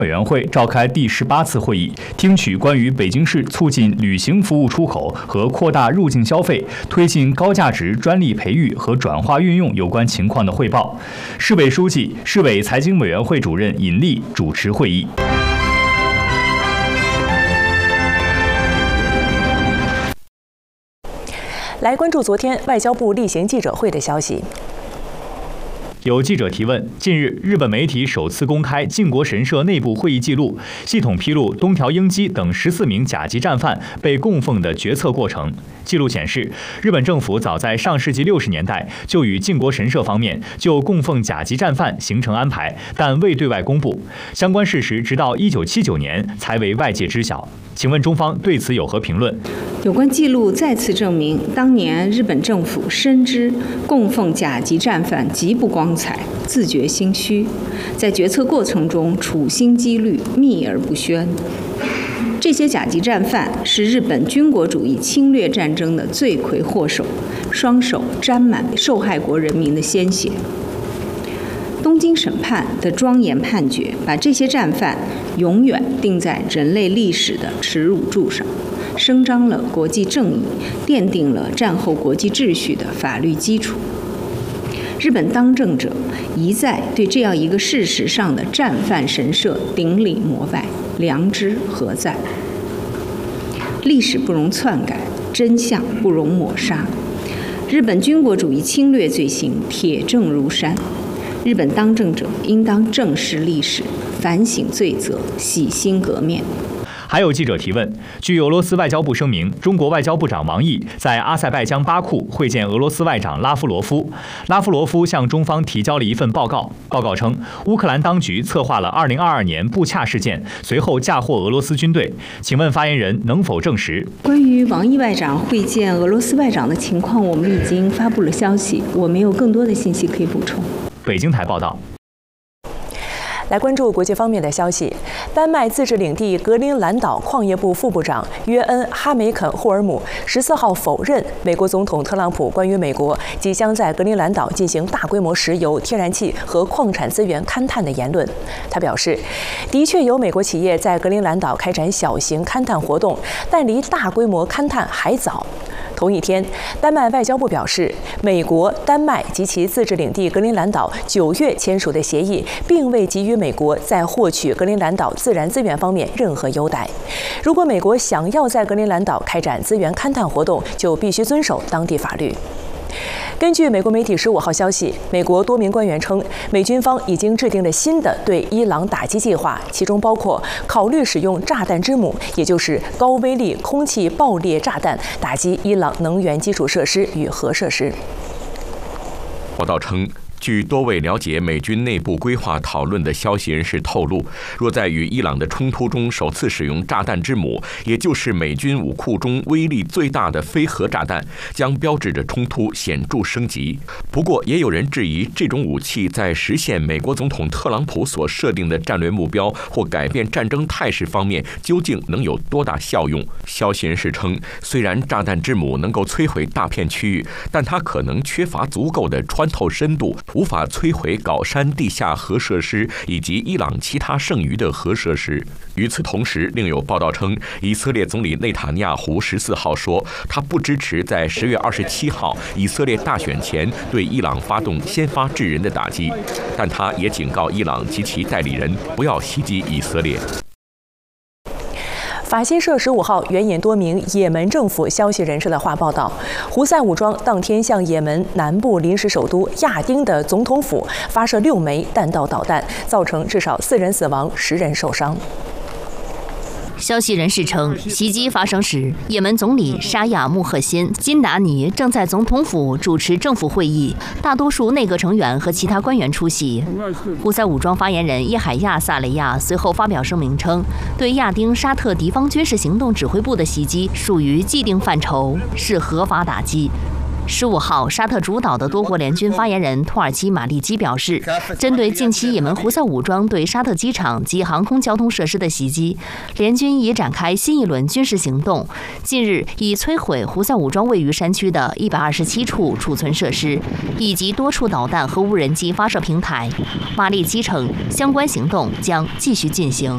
委员会召开第18次会议，听取关于北京市促进旅行服务出口和扩大入境消费、推进高价值专利培育和转化运用有关情况的汇报。市委书记、市委财经委员会主任尹力主持会议。 来关注昨天外交部例行记者会的消息。 有记者提问：近日，日本媒体首次公开靖国神社内部会议记录，系统披露东条英机等14名甲级战犯被供奉的决策过程。记录显示，日本政府早在上世纪60年代就与靖国神社方面就供奉甲级战犯形成安排，但未对外公布。相关事实直到1979年才为外界知晓。请问中方对此有何评论？ 有关记录再次证明，当年日本政府深知供奉甲级战犯极不光彩，自觉心虚，在决策过程中处心积虑，秘而不宣。这些甲级战犯是日本军国主义侵略战争的罪魁祸首，双手沾满受害国人民的鲜血。东京审判的庄严判决，把这些战犯永远钉在人类历史的耻辱柱上，伸张了国际正义，奠定了战后国际秩序的法律基础。日本当政者一再对这样一个事实上的战犯神社顶礼膜拜，良知何在？历史不容篡改，真相不容抹杀。日本军国主义侵略罪行铁证如山，日本当政者应当正视历史，反省罪责，洗心革面。 还有记者提问：据俄罗斯外交部声明，中国外交部长王毅在阿塞拜疆巴库会见俄罗斯外长拉夫罗夫。拉夫罗夫向中方提交了一份报告，报告称，乌克兰当局策划了2022年布恰事件，随后嫁祸俄罗斯军队。请问发言人能否证实？ 关于王毅外长会见俄罗斯外长的情况，我们已经发布了消息，我没有更多的信息可以补充。 北京台报道。 来关注国际方面的消息，丹麦自治领地格陵兰岛矿业部副部长约恩·哈梅肯霍尔姆14号否认美国总统特朗普关于美国即将在格陵兰岛进行大规模石油、天然气和矿产资源勘探的言论。他表示，的确有美国企业在格陵兰岛开展小型勘探活动，但离大规模勘探还早。同一天，丹麦外交部表示，美国、丹麦及其自治领地格陵兰岛9月签署的协议，并未给予美国在获取格陵兰岛自然资源方面任何优待。如果美国想要在格陵兰岛开展资源勘探活动，就必须遵守当地法律。根据美国媒体15号消息，美国多名官员称，美军方已经制定了新的对伊朗打击计划，其中包括考虑使用炸弹之母，也就是高威力空气爆裂炸弹，打击伊朗能源基础设施与核设施。 报道称，据多位了解美军内部规划讨论的消息人士透露，若在与伊朗的冲突中首次使用炸弹之母，也就是美军武库中威力最大的非核炸弹，将标志着冲突显著升级。不过，也有人质疑这种武器在实现美国总统特朗普所设定的战略目标或改变战争态势方面究竟能有多大效用。消息人士称，虽然炸弹之母能够摧毁大片区域，但它可能缺乏足够的穿透深度，无法摧毁高山地下核设施以及伊朗其他剩余的核设施。与此同时，另有报道称，以色列总理内塔尼亚胡14号说，他不支持在10月27号以色列大选前对伊朗发动先发制人的打击，但他也警告伊朗及其代理人不要袭击以色列。 法新社15号援引多名也门政府消息人士的话报道，胡塞武装当天向也门南部临时首都亚丁的总统府发射6枚弹道导弹，造成至少4人死亡，10人受伤。 消息人士称，袭击发生时，也门总理沙亚穆赫辛·金达尼正在总统府主持政府会议，大多数内阁成员和其他官员出席。胡塞武装发言人叶海亚·萨雷亚随后发表声明称，对亚丁沙特敌方军事行动指挥部的袭击属于既定范畴，是合法打击。15号，沙特主导的多国联军发言人土耳其马利基表示，针对近期也门胡塞武装对沙特机场及航空交通设施的袭击，联军已展开新一轮军事行动。近日，已摧毁胡塞武装位于山区的127处储存设施，以及多处导弹和无人机发射平台。马利基称，相关行动将继续进行。